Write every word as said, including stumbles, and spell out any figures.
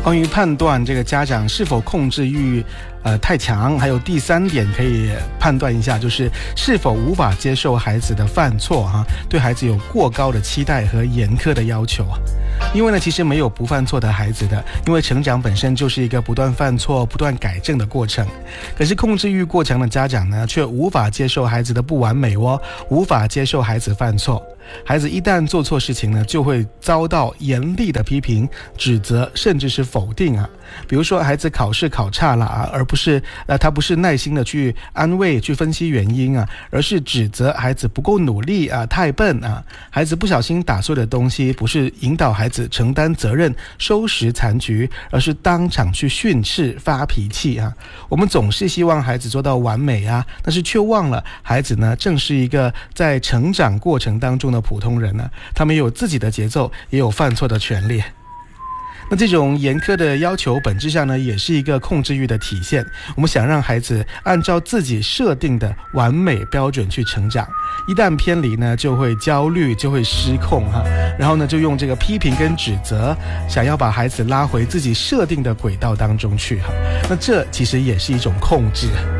关于判断这个家长是否控制欲呃太强，还有第三点可以判断一下，就是是否无法接受孩子的犯错哈、啊，对孩子有过高的期待和严苛的要求啊。因为呢，其实没有不犯错的孩子的，因为成长本身就是一个不断犯错、不断改正的过程。可是控制欲过强的家长呢，却无法接受孩子的不完美哦，无法接受孩子犯错。孩子一旦做错事情呢，就会遭到严厉的批评、指责，甚至是否定啊。比如说，孩子考试考差了啊，而不是呃，他不是耐心的去安慰、去分析原因啊，而是指责孩子不够努力啊，太笨啊。孩子不小心打碎的东西，不是引导孩子承担责任、收拾残局，而是当场去训斥、发脾气啊。我们总是希望孩子做到完美啊，但是却忘了孩子呢，正是一个在成长过程当中的普通人呢，他们有自己的节奏，也有犯错的权利。那这种严苛的要求本质上呢，也是一个控制欲的体现。我们想让孩子按照自己设定的完美标准去成长，一旦偏离呢，就会焦虑，就会失控哈。然后呢，就用这个批评跟指责，想要把孩子拉回自己设定的轨道当中去哈。那这其实也是一种控制。